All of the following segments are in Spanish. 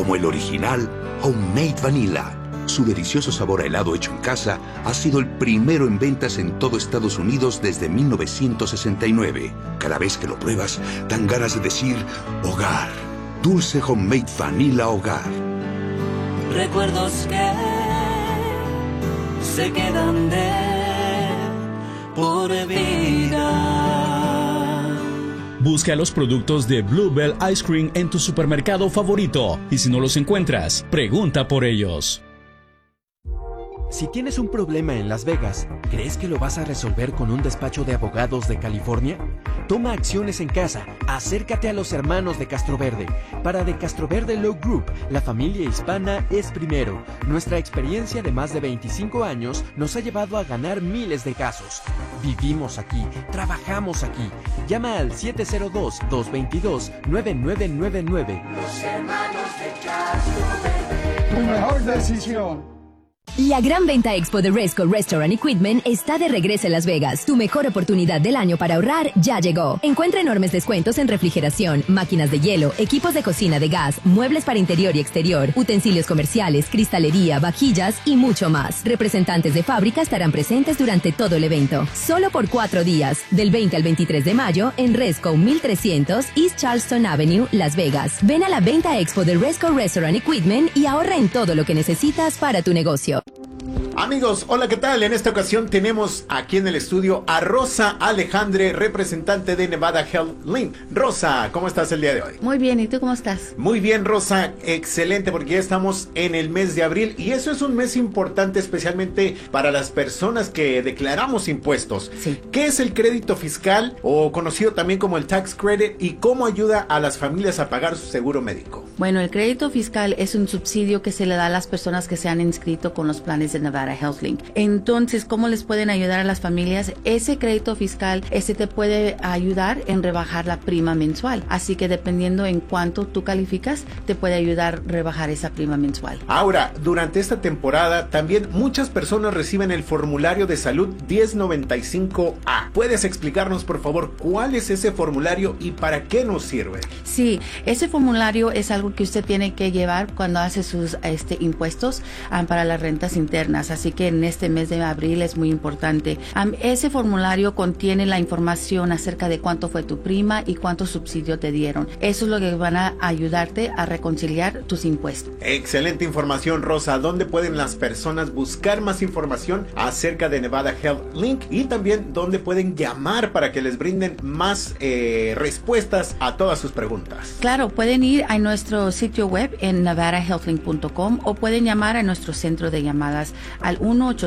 como el original Homemade Vanilla. Su delicioso sabor a helado hecho en casa ha sido el primero en ventas en todo Estados Unidos desde 1969. Cada vez que lo pruebas, dan ganas de decir hogar. Dulce Homemade Vanilla Hogar. Recuerdos que se quedan de por vida. Busca los productos de Bluebell Ice Cream en tu supermercado favorito y si no los encuentras, pregunta por ellos. Si tienes un problema en Las Vegas, ¿crees que lo vas a resolver con un despacho de abogados de California? Toma acciones en casa. Acércate a los hermanos de Castroverde. Para The Castroverde Law Group, la familia hispana es primero. Nuestra experiencia de más de 25 años nos ha llevado a ganar miles de casos. Vivimos aquí, trabajamos aquí. Llama al 702-222-9999. Los hermanos de Castroverde. Tu mejor decisión. La gran venta expo de Resco Restaurant Equipment está de regreso en Las Vegas. Tu mejor oportunidad del año para ahorrar ya llegó. Encuentra enormes descuentos en refrigeración, máquinas de hielo, equipos de cocina de gas, muebles para interior y exterior, utensilios comerciales, cristalería, vajillas y mucho más. Representantes de fábrica estarán presentes durante todo el evento. Solo por 4 días, del 20 al 23 de mayo, en Resco 1300 East Charleston Avenue, Las Vegas. Ven a la venta expo de Resco Restaurant Equipment y ahorra en todo lo que necesitas para tu negocio. Amigos, hola, ¿qué tal? En esta ocasión tenemos aquí en el estudio a Rosa Alejandre, representante de Nevada Health Link. Rosa, ¿cómo estás el día de hoy? Muy bien, ¿y tú cómo estás? Muy bien, Rosa, excelente, porque ya estamos en el mes de abril y eso es un mes importante especialmente para las personas que declaramos impuestos. Sí. ¿Qué es el crédito fiscal o conocido también como el tax credit y cómo ayuda a las familias a pagar su seguro médico? Bueno, el crédito fiscal es un subsidio que se le da a las personas que se han inscrito con los planes de Nevada HealthLink. Entonces, ¿cómo les pueden ayudar a las familias? Ese crédito fiscal, te puede ayudar en rebajar la prima mensual. Así que dependiendo en cuánto tú calificas, te puede ayudar a rebajar esa prima mensual. Ahora, durante esta temporada, también muchas personas reciben el formulario de salud 1095A. ¿Puedes explicarnos, por favor, cuál es ese formulario y para qué nos sirve? Sí, ese formulario es algo que usted tiene que llevar cuando hace sus impuestos para las rentas internas. Así que en este mes de abril es muy importante. Ese formulario contiene la información acerca de cuánto fue tu prima y cuánto subsidio te dieron. Eso es lo que van a ayudarte a reconciliar tus impuestos. Excelente información, Rosa. ¿Dónde pueden las personas buscar más información acerca de Nevada Health Link? Y también dónde pueden llamar para que les brinden más respuestas a todas sus preguntas. Claro, pueden ir a nuestro sitio web en nevadahealthlink.com o pueden llamar a nuestro centro de llamadas al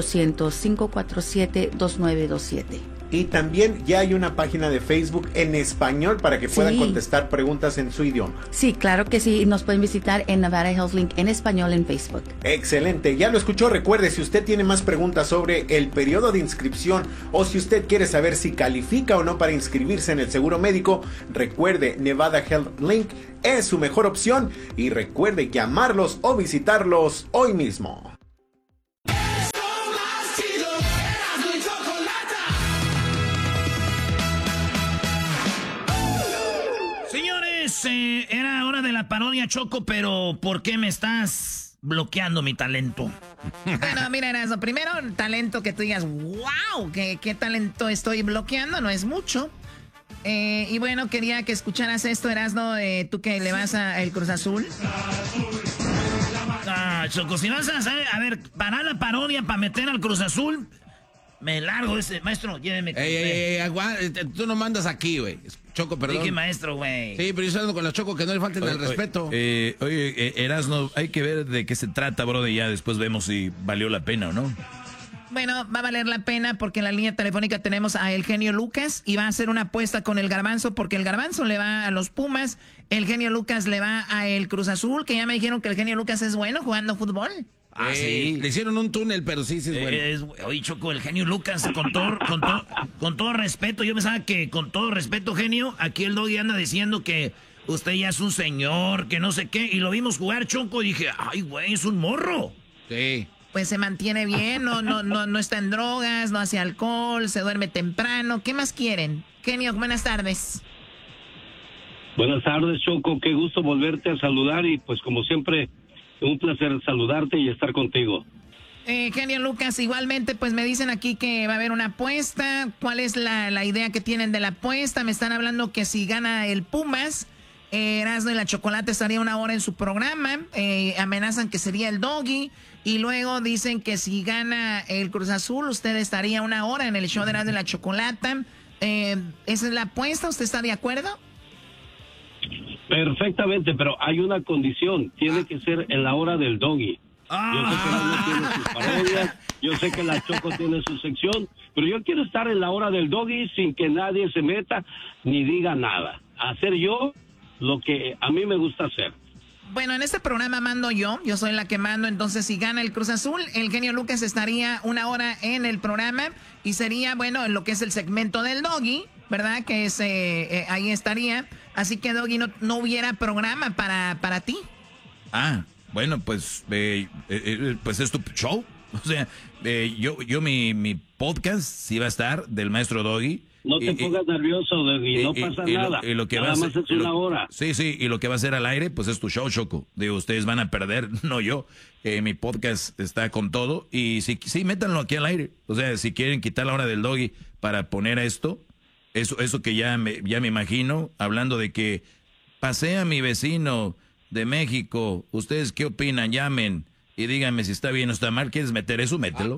1-800-547-2927. Y también ya hay una página de Facebook en español para que puedan contestar preguntas en su idioma. Sí, claro que sí. Nos pueden visitar en Nevada Health Link en español en Facebook. Excelente. Ya lo escuchó. Recuerde, si usted tiene más preguntas sobre el periodo de inscripción o si usted quiere saber si califica o no para inscribirse en el seguro médico, recuerde, Nevada Health Link es su mejor opción y recuerde llamarlos o visitarlos hoy mismo. Era hora de la parodia, Choco, pero ¿por qué me estás bloqueando mi talento? Bueno, mira, Erasmo, primero el talento que tú digas, wow, ¿qué talento estoy bloqueando? No es mucho. Y bueno, quería que escucharas esto, Erasmo, tú que le vas al Cruz Azul. Choco, si vas a ver, para la parodia, para meter al Cruz Azul, me largo ese, maestro, lléveme. Tú no mandas aquí, güey. Choco, perdón. Dije maestro, güey. Sí, pero yo estoy hablando con los Choco, que no le falten el respeto. Erasmo, hay que ver de qué se trata, bro, y ya después vemos si valió la pena o no. Bueno, va a valer la pena porque en la línea telefónica tenemos a el genio Lucas y va a hacer una apuesta con el Garbanzo porque el Garbanzo le va a los Pumas, el genio Lucas le va a el Cruz Azul, que ya me dijeron que el genio Lucas es bueno jugando fútbol. Sí. Le hicieron un túnel, pero sí es bueno. Oye, Choco, el genio Lucas, con todo respeto, yo pensaba que con todo respeto, genio, aquí el Doggy anda diciendo que usted ya es un señor, que no sé qué, y lo vimos jugar, Choco, y dije, ay, güey, es un morro. Sí. Pues se mantiene bien, no está en drogas, no hace alcohol, se duerme temprano. ¿Qué más quieren? Genio, buenas tardes. Buenas tardes, Choco. Qué gusto volverte a saludar y pues como siempre, un placer saludarte y estar contigo. Genio Lucas, igualmente pues me dicen aquí que va a haber una apuesta. ¿Cuál es la idea que tienen de la apuesta? Me están hablando que si gana el Pumas, Erasmo y la Chocolate estaría 1 hora en su programa. Amenazan que sería el Doggy. Y luego dicen que si gana el Cruz Azul, usted estaría 1 hora en el show de Erasmo y la Chocolata. ¿Esa es la apuesta? ¿Usted está de acuerdo? Perfectamente, pero hay una condición. Tiene que ser en la hora del Doggy. Yo sé que Erasmo tiene sus parodias, yo sé que la Choco tiene su sección, pero yo quiero estar en la hora del Doggy sin que nadie se meta ni diga nada. Hacer yo lo que a mí me gusta hacer. Bueno, en este programa mando yo soy la que mando, entonces si gana el Cruz Azul, el Genio Lucas estaría 1 hora en el programa y sería, bueno, lo que es el segmento del Doggy, ¿verdad? Que es, ahí estaría, así que Doggy no hubiera programa para ti. Bueno, pues es tu show. O sea, yo mi podcast sí va a estar del maestro Doggy. No te pongas nervioso, Doggy, no pasa nada. Nada más es 1 hora. Sí, y lo que va a ser al aire, pues es tu show, Choco. Digo, ustedes van a perder, no yo. Mi podcast está con todo. Y sí, métanlo aquí al aire. O sea, si quieren quitar la hora del Doggy para poner esto, eso que ya me imagino, hablando de que pasé a mi vecino de México, ¿ustedes qué opinan? Llamen y díganme si está bien o está mal. ¿Quieres meter eso? Mételo.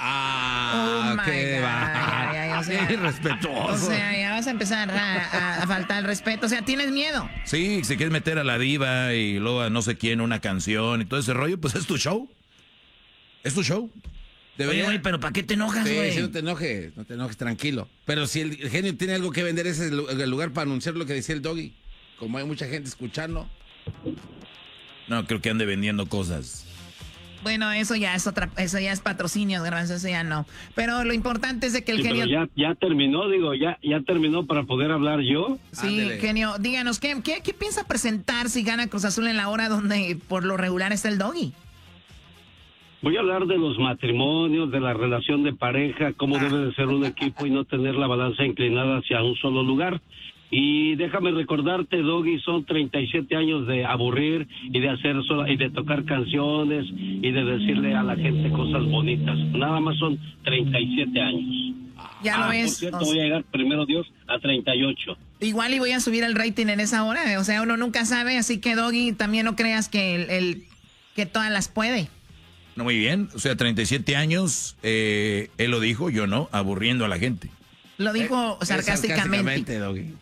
Qué va. Irrespetuoso. O sea, ya vas a empezar a faltar el respeto. O sea, ¿tienes miedo? Sí, si quieres meter a la diva y luego a no sé quién una canción y todo ese rollo, pues es tu show. Es tu show. Oye, güey, pero ¿para qué te enojas, güey? Sí, no te enojes, tranquilo. Pero si el Genio tiene algo que vender, ese es el lugar para anunciar lo que decía el Doggy. Como hay mucha gente escuchando. No, creo que ande vendiendo cosas. Bueno, eso ya es patrocinio, Garbanzo, eso ya no. Pero lo importante es de que el Genio... Pero ya terminó, ya terminó para poder hablar yo. Sí, Ándele. Genio, díganos, ¿qué piensa presentar si gana Cruz Azul en la hora donde por lo regular está el Doggy? Voy a hablar de los matrimonios, de la relación de pareja, cómo debe de ser un equipo y no tener la balanza inclinada hacia un solo lugar. Y déjame recordarte, Doggy, son 37 años de aburrir y de hacer y de tocar canciones y de decirle a la gente cosas bonitas. Nada más son 37 años. Ya lo ves. Por cierto, voy a llegar, primero Dios, a 38. Igual y voy a subir el rating en esa hora, o sea, uno nunca sabe, así que Doggy, también no creas que que todas las puede. No, muy bien, o sea, 37 años, él lo dijo, yo no, aburriendo a la gente. Lo dijo sarcásticamente. Doggy.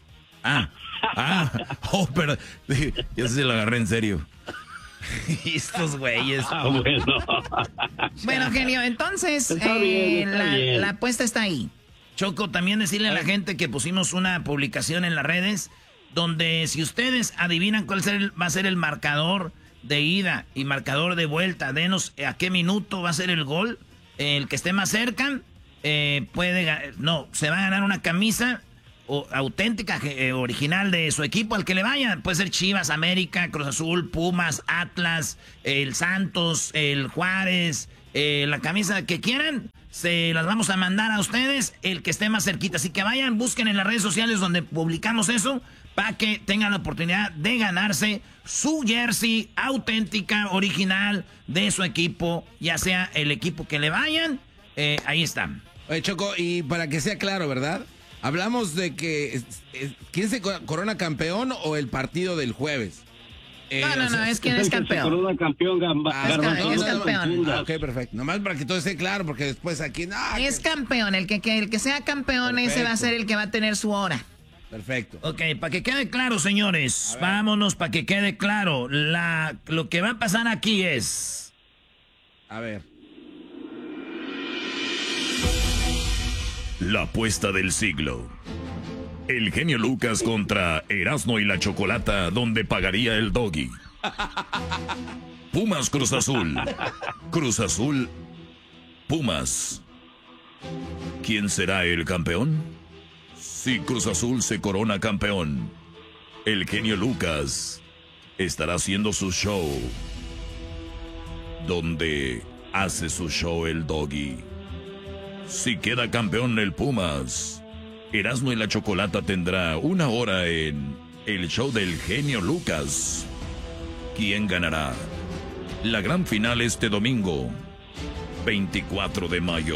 Pero yo sí lo agarré en serio. Y estos güeyes. Bueno, Genio, entonces Está bien. La apuesta está ahí. Choco, también decirle a la gente que pusimos una publicación en las redes donde si ustedes adivinan cuál va a ser el marcador de ida y marcador de vuelta, denos a qué minuto va a ser el gol, el que esté más cerca se va a ganar una camisa auténtica, original de su equipo al que le vaya. Puede ser Chivas, América, Cruz Azul, Pumas, Atlas, el Santos, el Juárez, la camisa que quieran, se las vamos a mandar a ustedes, el que esté más cerquita. Así que vayan, busquen en las redes sociales donde publicamos eso, para que tengan la oportunidad de ganarse su jersey auténtica, original de su equipo, ya sea el equipo que le vayan, ahí están. Oye, Choco, y para que sea claro, ¿verdad? Hablamos de que ¿quién se corona campeón o el partido del jueves? No, es quien es campeón. Se corona campeón, es campeón. Ok, perfecto. Nomás para que todo esté claro, porque después aquí... es campeón, el que sea campeón, perfecto. Ese va a ser el que va a tener su hora. Perfecto. Ok, para que quede claro, señores, vámonos para que quede claro. Lo que va a pasar aquí es... A ver. La apuesta del siglo. El Genio Lucas contra Erasmo y la Chocolata, donde pagaría el Doggy. Pumas Cruz Azul. Cruz Azul Pumas. ¿Quién será el campeón? Si Cruz Azul se corona campeón, el Genio Lucas estará haciendo su show, donde hace su show el Doggy. Si queda campeón el Pumas, Erasmo y la Chocolata tendrá 1 hora en el show del genio Lucas. ¿Quién ganará? La gran final este domingo, 24 de mayo.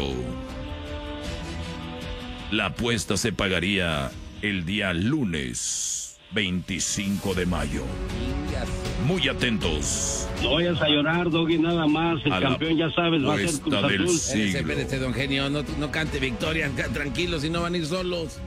La apuesta se pagaría el día lunes, 25 de mayo. Muy atentos. No vayas a llorar, Doggy, nada más. El campeón, ya sabes, va a ser Cruz Azul. Espérese, don Genio, no cante victoria, tranquilo, si no van a ir solos.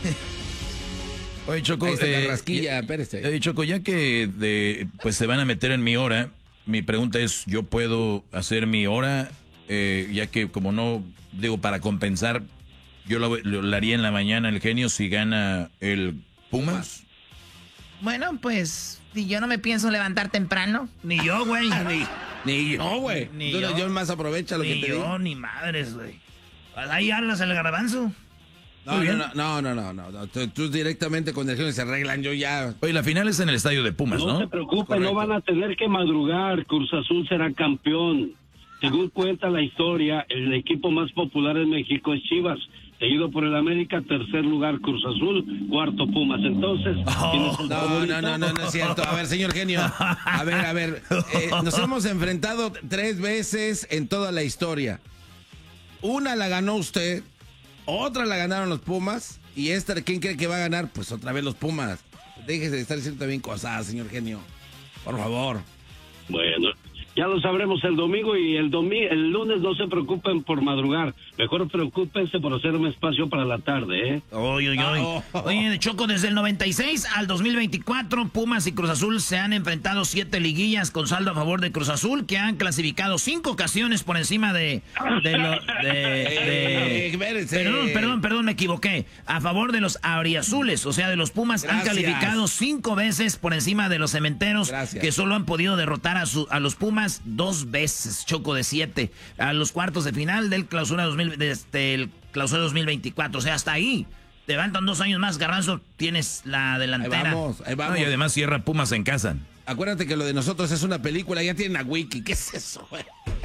Oye, Choco, Choco, ya que pues se van a meter en mi hora, mi pregunta es, ¿yo puedo hacer mi hora? Ya que como no, digo, para compensar, yo lo haría en la mañana el genio si gana el Pumas. Bueno, pues, si yo no me pienso levantar temprano. Ni yo, güey. Ni yo, güey. Yo más aprovecha lo que te digo. Ni madres, güey. Ahí hablas el garbanzo. No. Tú directamente con el genio se arreglan, yo ya. Oye, la final es en el estadio de Pumas, ¿no? No se preocupen, no van a tener que madrugar. Cruz Azul será campeón. Según cuenta la historia, el equipo más popular en México es Chivas, seguido por el América, tercer lugar Cruz Azul, cuarto Pumas. Entonces, no es cierto. A ver, señor genio, a ver, nos hemos enfrentado 3 veces en toda la historia. Una la ganó usted, otra la ganaron los Pumas, y esta, ¿quién cree que va a ganar? Pues otra vez los Pumas. Déjese de estar diciendo también cosas, señor genio. Por favor. Bueno, ya lo sabremos el domingo, y el lunes no se preocupen por madrugar. Mejor preocúpense por hacer un espacio para la tarde, ¿eh? Oye, Choco, desde el 96 al 2024, Pumas y Cruz Azul se han enfrentado 7 liguillas con saldo a favor de Cruz Azul, que han clasificado 5 ocasiones por encima Perdón, me equivoqué. A favor de los auriazules, o sea, de los Pumas. Gracias. Han calificado 5 veces por encima de los cementeros. Gracias. Que solo han podido derrotar a los Pumas 2 veces, Choco, de 7, a los cuartos de final del clausura 2024. O sea, hasta ahí. Te levantan 2 años más, Garbanzo, tienes la delantera. Ahí vamos. No, y además cierra Pumas en casa. Acuérdate que lo de nosotros es una película, ya tienen a Wiki. ¿Qué es eso, güey?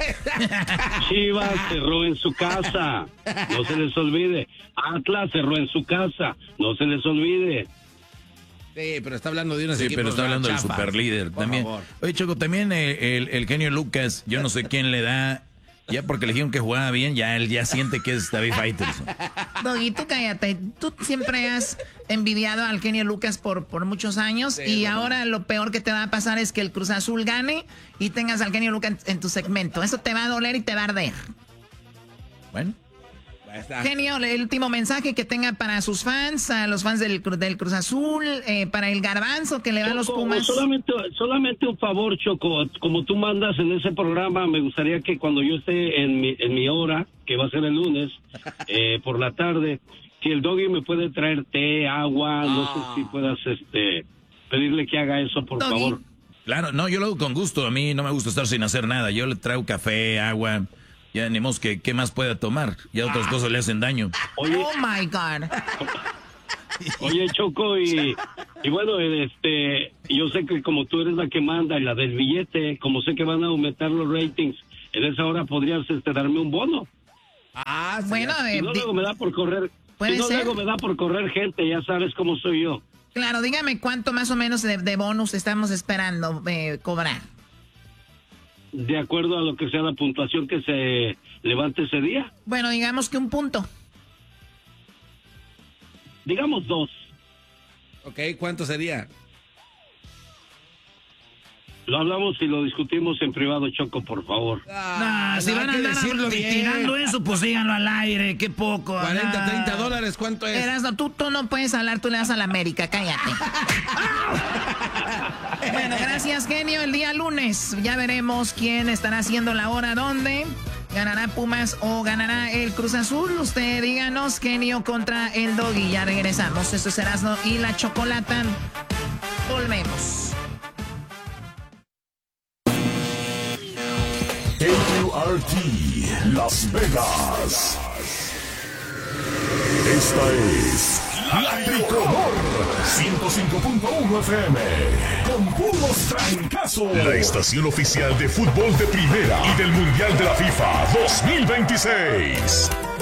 Chivas cerró en su casa, no se les olvide. Atlas cerró en su casa, no se les olvide. Sí, pero está hablando de unos equipos. Sí, pero está hablando del superlíder también. Favor. Oye, Choco, también el genio Lucas, yo no sé quién le da, ya porque le dijeron que jugaba bien, ya él ya siente que es David Faitelson. Doggy, tú cállate. Tú siempre has envidiado al genio Lucas por muchos años, sí, y ahora lo peor que te va a pasar es que el Cruz Azul gane y tengas al genio Lucas en tu segmento. Eso te va a doler y te va a arder. Bueno. Genio, el último mensaje que tenga para sus fans, a los fans del Cruz Azul, para el Garbanzo que le va a los Pumas. Solamente un favor, Choco, como tú mandas en ese programa, me gustaría que cuando yo esté en mi hora, que va a ser el lunes, por la tarde, si el Doggy me puede traer té, agua, no sé si puedas pedirle que haga eso, por Doggy. favor. Claro, no, yo lo hago con gusto, a mí no me gusta estar sin hacer nada, yo le traigo café, agua. Ya ni modo que qué más pueda tomar. Ya otras cosas le hacen daño. Oye, oh my God. Oye, Choco, y bueno, yo sé que como tú eres la que manda y la del billete, como sé que van a aumentar los ratings, en esa hora podrías darme un bono. Sí, bueno, si no, luego me da por correr. Luego me da por correr gente, ya sabes cómo soy yo. Claro, dígame cuánto más o menos de bonus estamos esperando cobrar. De acuerdo a lo que sea la puntuación que se levante ese día. Bueno, digamos que 1 punto. Digamos 2. Ok, ¿cuánto sería? Lo hablamos y lo discutimos en privado, Choco, por favor. Si van a andar tirando eso, pues díganlo al aire, qué poco. $40, $30, ¿cuánto es? Erasno, tú no puedes hablar, tú le das a la América, cállate. Bueno, gracias, genio. El día lunes ya veremos quién estará haciendo la hora, dónde. ¿Ganará Pumas o ganará el Cruz Azul? Usted díganos, genio contra el Doggy. Ya regresamos. Esto es Erasno y la Chocolata. Volvemos. KQRT Las Vegas. Esta es La Tricolor 105.1 FM con puros trancazos. La estación oficial de fútbol de primera y del Mundial de la FIFA 2026.